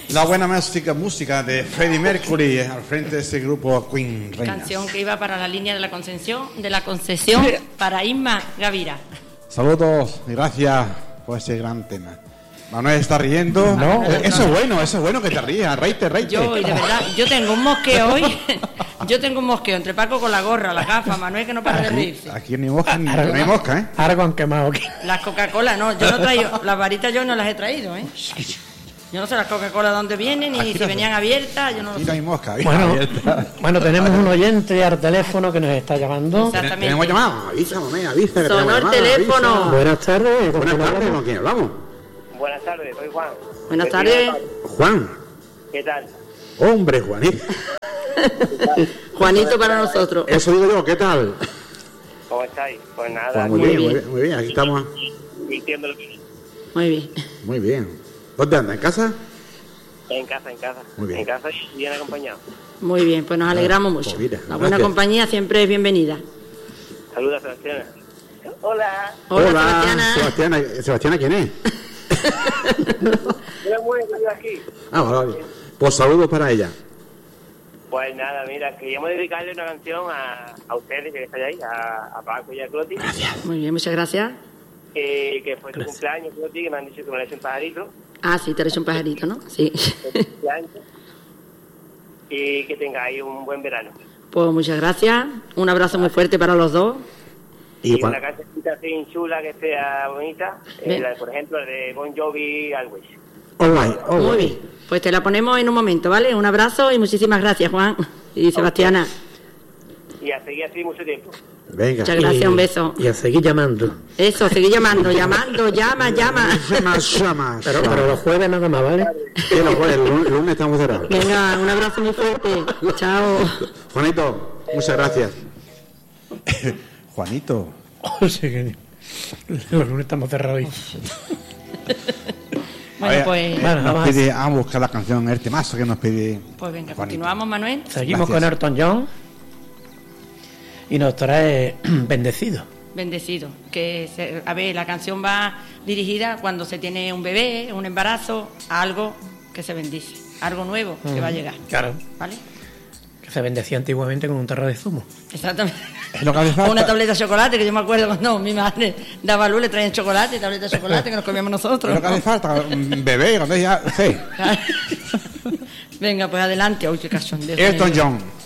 La buena música de Freddie Mercury al frente de ese grupo Queen Reinas. Canción que iba para la línea de la concesión para Isma Gavira. Saludos y gracias por ese gran tema. Manuel está riendo. No, eso es bueno que te rías, reíte. Yo, y de verdad, yo tengo un mosqueo hoy. Yo tengo un mosqueo entre Paco con la gorra, la gafa, Manuel que no para de reírse. Aquí ni mosca, no hay mosca, ¿eh? Algo han quemado aquí. Las Coca-Cola, no, yo no traigo, las varitas yo no las he traído, ¿eh? Yo no sé las Coca-Cola de dónde vienen y si venían abiertas, yo no lo sé. Aquí no hay mosca. Bueno, tenemos un oyente al teléfono que nos está llamando. Exactamente. Tenemos llamado. Avisa. Sonó el teléfono. Buenas tardes. Buenas tardes, ¿con quién hablamos? Buenas tardes, soy Juan. Buenas tardes. Juan. ¿Qué tal? Hombre, Juanito. Juanito para nosotros. Eso digo yo, ¿qué tal? ¿Cómo estáis? Pues nada, Pues muy bien, aquí estamos. vistiendo el vino. Muy bien. Muy bien. ¿Dónde anda? ¿En casa? En casa. Muy bien. En casa y bien acompañado. Muy bien, pues nos alegramos mucho. Pues mira, La buena gracias. compañía siempre es bienvenida. Saludos, Sebastián. Hola. Hola, Sebastiana. ¿Sebastiana quién es? Yo muy bien aquí. Vale. Pues saludos para ella. Pues nada, mira, queríamos dedicarle una canción a ustedes que estáis ahí, a Paco y a Cloti. Muy bien, muchas gracias. Que fue tu cumpleaños, Cloti, que me han dicho que me le hecho un pajarito. Ah, sí, te he hecho un pajarito, ¿no? Sí. Y que tengáis un buen verano. Pues muchas gracias. Un abrazo muy fuerte para los dos. Y una cancioncita así chula que sea bonita, Bien. por ejemplo, la de Bon Jovi, Always. Muy bien. Pues te la ponemos en un momento, ¿vale? Un abrazo y muchísimas gracias, Juan y Sebastiana. Y a seguir así mucho tiempo. Venga. Muchas gracias, un beso. Y a seguir llamando. Eso, seguí llamando, llama. Pero los jueves nada más, ¿vale? Sí, los jueves, el lunes estamos cerrados. Venga, un abrazo muy fuerte. Chao. Juanito, muchas gracias. Juanito. Sí, que los lunes estamos cerrados hoy. Bueno, pues... Bueno, Nos pide a buscar la canción, el temazo que nos pide. Pues venga, Juanito. continuamos, Manuel. Seguimos Gracias. con Elton John. Y nos trae Bendecido. Bendecido. A ver, la canción va dirigida cuando se tiene un bebé, un embarazo, a algo que se bendice, algo nuevo que va a llegar. Claro. ¿Vale? Que se bendecía antiguamente con un tarro de zumo. Exactamente. Es lo que hace O falta. una tableta de chocolate, que yo me acuerdo cuando mi madre daba luz, le traían chocolate y tableta de chocolate que nos comíamos nosotros. Es lo que hace falta, un bebé, cuando ya... Sí. Venga, pues adelante. Uy, qué cachondeo. Elton John.